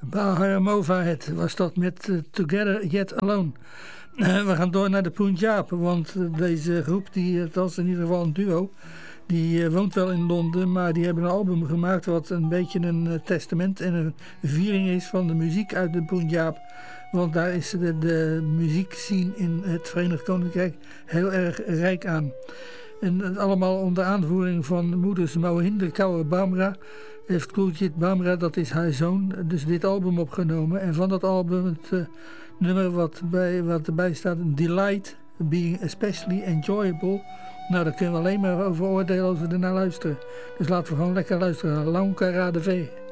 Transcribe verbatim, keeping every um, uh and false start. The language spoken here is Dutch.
Bahar Movahed was dat met uh, Together Yet Alone. Uh, we gaan door naar de Punjab, want uh, deze groep, die, het was in ieder geval een duo, die uh, woont wel in Londen, maar die hebben een album gemaakt wat een beetje een uh, testament en een viering is van de muziek uit de Punjab. Want daar is de, de muziekscene in het Verenigd Koninkrijk heel erg rijk aan. En het allemaal onder aanvoering van moeders Mohinder Kaur Bhamra. Heeft Kuljit Bhamra, dat is haar zoon, dus dit album opgenomen. En van dat album het uh, nummer wat, bij, wat erbij staat, Delight, Being Especially Enjoyable. Nou, daar kunnen we alleen maar over oordelen als we ernaar luisteren. Dus laten we gewoon lekker luisteren naar Lankara de V.